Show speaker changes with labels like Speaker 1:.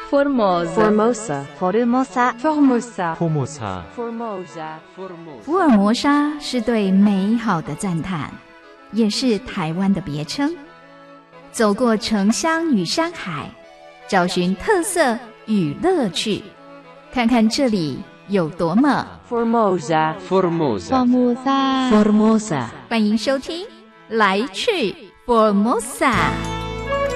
Speaker 1: Formosa.
Speaker 2: Formosa.
Speaker 3: 福尔摩沙是对美好的赞叹，也是台湾的别称。走过城乡与山海，找寻特色与乐趣，看看这里有多么
Speaker 1: Formosa.
Speaker 2: Formosa.
Speaker 1: Formosa.
Speaker 3: 欢迎收听来去 Formosa。